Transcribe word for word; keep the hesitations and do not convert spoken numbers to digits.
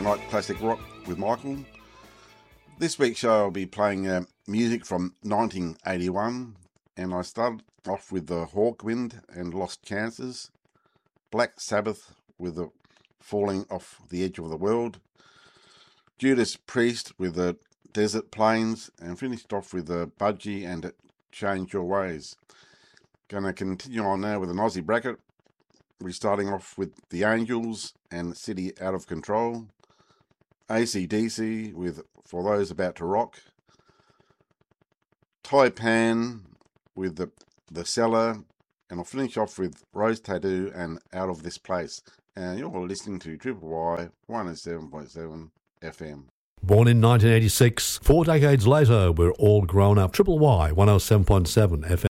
Night Classic Rock with Michael. This week's show I'll be playing uh, music from nineteen eighty-one, and I started off with the Hawkwind and Lost Chances, Black Sabbath with the Falling Off the Edge of the World, Judas Priest with the Desert Plains, and finished off with the Budgie and Change Your Ways. Going to continue on now with an Aussie bracket. We're starting off with The Angels and City Out of Control, A C D C with For Those About to Rock, Taipan with the, the Cellar, and I'll finish off with Rose Tattoo and Out of This Place. And you're listening to Triple Y one oh seven point seven F M. Born in nineteen eighty-six, four decades later, we're all grown up. Triple Y one oh seven point seven F M.